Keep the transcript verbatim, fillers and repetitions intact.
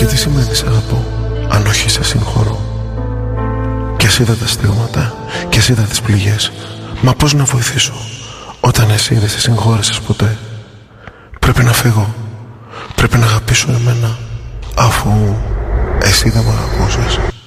τι σημαίνει σ' αγαπώ, αν όχι σε συγχωρώ? Κι ας είδα τα στίγματα, κι ας είδα τις πληγές, μα πώς να βοηθήσω όταν εσύ δεν σε συγχώρεσες ποτέ? Πρέπει να φύγω, πρέπει να αγαπήσω εμένα, αφού εσύ δεν μ' αγαπούσες.